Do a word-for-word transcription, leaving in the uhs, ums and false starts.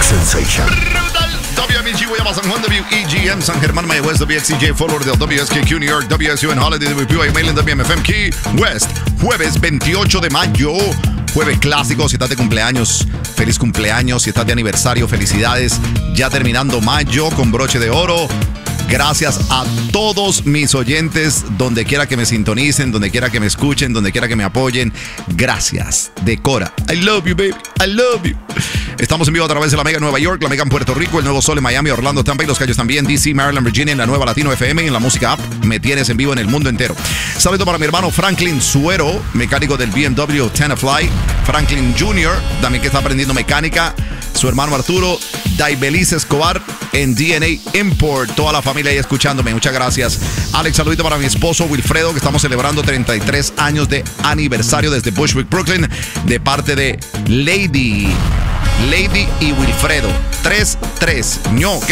sensation. Brutal. W M E G, Guayama, San Juan, W E G M, San Germán, Mayagüez, W X C J, Fort Lauderdale, W S K Q, New York, W S U en Holiday, W P Y, Mainland, W M F M, Key West. Jueves veintiocho de mayo. Jueves clásico, si estás de cumpleaños, feliz cumpleaños. Si estás de aniversario, felicidades. Ya terminando mayo con broche de oro. Gracias a todos mis oyentes, donde quiera que me sintonicen, donde quiera que me escuchen, donde quiera que me apoyen. Gracias, de Cora. I love you, baby. I love you. Estamos en vivo a través de la Mega en Nueva York, la Mega en Puerto Rico, el Nuevo Sol en Miami, Orlando, Tampa y Los Cayos también, D C, Maryland, Virginia, en la nueva Latino F M y en la música app. Me tienes en vivo en el mundo entero. Saludo para mi hermano Franklin Suero, mecánico del B M W Tenafly. Franklin junior, también que está aprendiendo mecánica. Su hermano Arturo, Daibelice Escobar en D N A Import. Toda la familia ahí escuchándome. Muchas gracias. Alex, saludito para mi esposo Wilfredo, que estamos celebrando treinta y tres años de aniversario desde Bushwick, Brooklyn, de parte de Lady. Lady y Wilfredo. tres tres. ño.